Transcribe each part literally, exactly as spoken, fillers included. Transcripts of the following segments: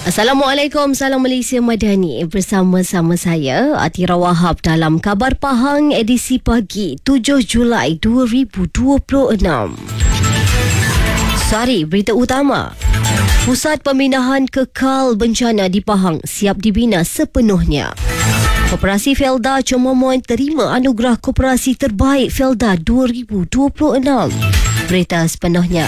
Assalamualaikum, salam Malaysia Madani. Bersama-sama saya Atira Wahab dalam Khabar Pahang edisi pagi tujuh Julai dua ribu dua puluh enam. Sari berita utama. Pusat Pemindahan Kekal Bencana di Pahang siap dibina sepenuhnya. Koperasi Felda Cemomoy terima anugerah Koperasi Terbaik Felda dua ribu dua puluh enam. Berita sepenuhnya.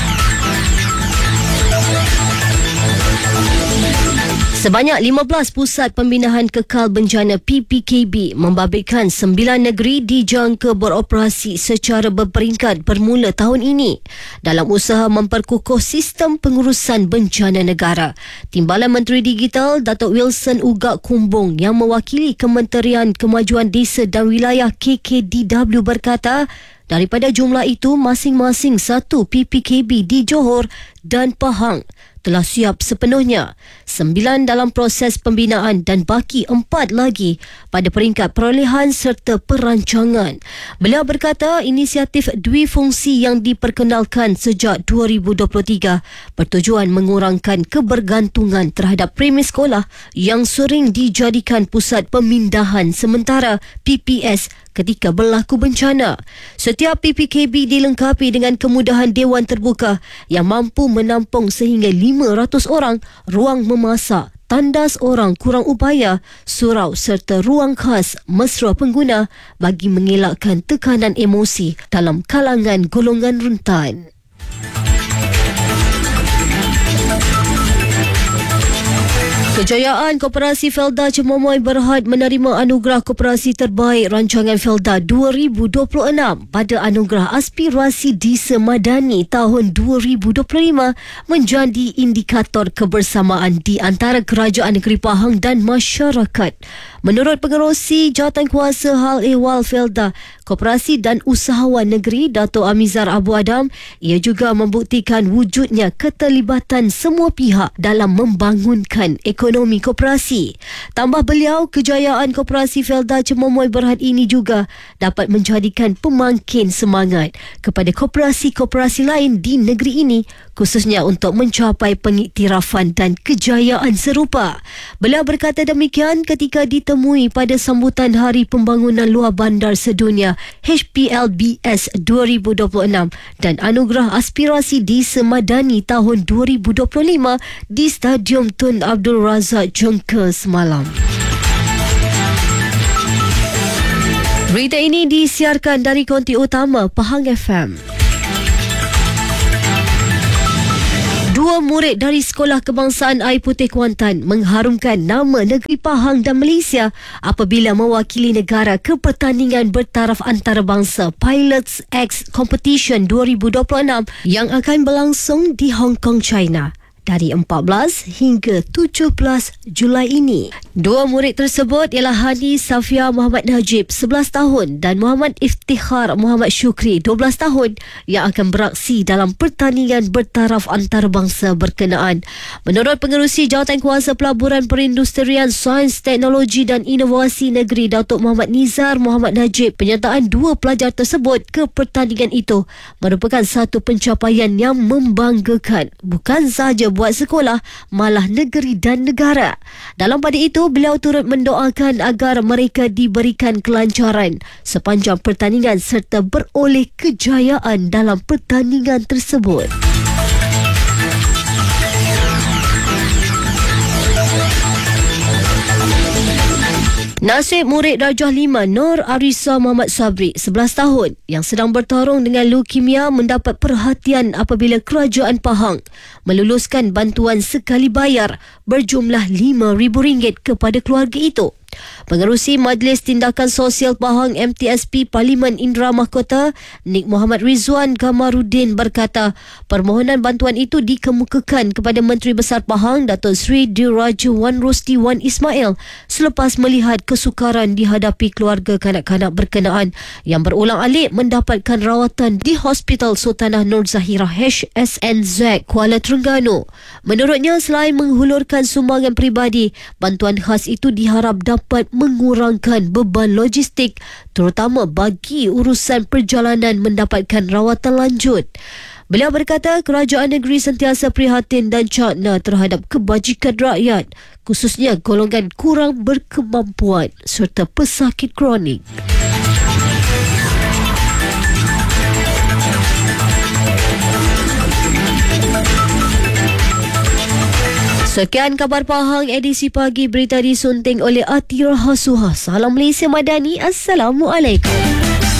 Sebanyak lima belas pusat pembinaan kekal bencana P P K B membabitkan sembilan negeri dijangka beroperasi secara berperingkat bermula tahun ini dalam usaha memperkukuh sistem pengurusan bencana negara. Timbalan Menteri Digital Datuk Wilson Ugak Kumbung yang mewakili Kementerian Kemajuan Desa dan Wilayah K K D W berkata, daripada jumlah itu masing-masing satu P P K B di Johor dan Pahang telah siap sepenuhnya, sembilan dalam proses pembinaan dan baki empat lagi pada peringkat perolehan serta perancangan. Beliau berkata inisiatif dwifungsi yang diperkenalkan sejak dua ribu dua puluh tiga bertujuan mengurangkan kebergantungan terhadap premis sekolah yang sering dijadikan pusat pemindahan sementara P P S ketika berlaku bencana. Setiap P P K B dilengkapi dengan kemudahan dewan terbuka yang mampu menampung sehingga lima ratus orang, ruang memasak, tandas orang kurang upaya, surau serta ruang khas mesra pengguna bagi mengelakkan tekanan emosi dalam kalangan golongan rentan. Kejayaan Koperasi Felda Cemomoy Berhad menerima anugerah Koperasi Terbaik Rancangan Felda dua ribu dua puluh enam pada Anugerah Aspirasi Desa Madani tahun dua ribu dua puluh lima menjadi indikator kebersamaan di antara Kerajaan Negeri Pahang dan masyarakat. Menurut Pengerusi Jawatankuasa Hal Ehwal Felda, Koperasi dan Usahawan Negeri Dato' Amizar Abu Adam, ia juga membuktikan wujudnya keterlibatan semua pihak dalam membangunkan ekonomi koperasi. Tambah beliau, kejayaan Koperasi Felda Cemomoy Berhad ini juga dapat menjadikan pemangkin semangat kepada koperasi-koperasi lain di negeri ini, khususnya untuk mencapai pengiktirafan dan kejayaan serupa. Beliau berkata demikian ketika ditemui pada sambutan Hari Pembangunan Luar Bandar Sedunia H P L B S dua ribu dua puluh enam dan Anugerah Aspirasi Desa Madani tahun dua ribu dua puluh lima di Stadium Tun Abdul Razak Jengka semalam. Berita ini disiarkan dari konti utama Pahang F M. Dua murid dari Sekolah Kebangsaan Air Putih Kuantan mengharumkan nama negeri Pahang dan Malaysia apabila mewakili negara ke pertandingan bertaraf antarabangsa Pilots X Competition dua ribu dua puluh enam yang akan berlangsung di Hong Kong, China dari empat belas hingga tujuh belas Julai ini. Dua murid tersebut ialah Hani Safia Muhammad Najib, sebelas tahun dan Muhammad Iftikhar Muhammad Syukri, dua belas tahun yang akan beraksi dalam pertandingan bertaraf antarabangsa berkenaan. Menurut Pengerusi Jawatankuasa Pelaburan Perindustrian Sains, Teknologi dan Inovasi Negeri Datuk Muhammad Nizar Muhammad Najib, penyertaan dua pelajar tersebut ke pertandingan itu merupakan satu pencapaian yang membanggakan, bukan sahaja buat sekolah, malah negeri dan negara. Dalam pada itu, beliau turut mendoakan agar mereka diberikan kelancaran sepanjang pertandingan serta beroleh kejayaan dalam pertandingan tersebut. Nasib murid darjah lima Nur Arisa Muhammad Sabri, sebelas tahun yang sedang bertarung dengan leukemia mendapat perhatian apabila Kerajaan Pahang meluluskan bantuan sekali bayar berjumlah lima ribu ringgit kepada keluarga itu. Pengerusi Majlis Tindakan Sosial Pahang M T S P Parlimen Indra Mahkota Nik Muhammad Rizwan Kamaruddin berkata permohonan bantuan itu dikemukakan kepada Menteri Besar Pahang Datuk Seri Diraju Wan Rosdi Wan Ismail selepas melihat kesukaran dihadapi keluarga kanak-kanak berkenaan yang berulang-alik mendapatkan rawatan di Hospital Sultanah Nur Zahirah H S N Z Kuala Terengganu. Menurutnya, selain menghulurkan sumbangan peribadi, bantuan khas itu diharap dapat dapat mengurangkan beban logistik terutama bagi urusan perjalanan mendapatkan rawatan lanjut. Beliau berkata kerajaan negeri sentiasa prihatin dan cakna terhadap kebajikan rakyat, khususnya golongan kurang berkemampuan serta pesakit kronik. Sekian khabar Pahang edisi pagi, berita disunting oleh Atira Hasuha. Salam Malaysia Madani. Assalamualaikum.